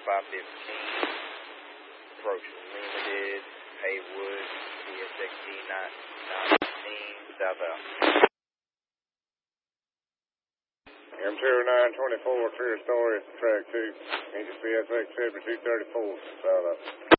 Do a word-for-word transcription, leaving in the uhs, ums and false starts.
five fifteen, approach limited, Haywood, T S X D nine nineteen, southbound. M two oh nine twenty-four, clear story, track two, engine C S X seventy-two thirty-four, south up.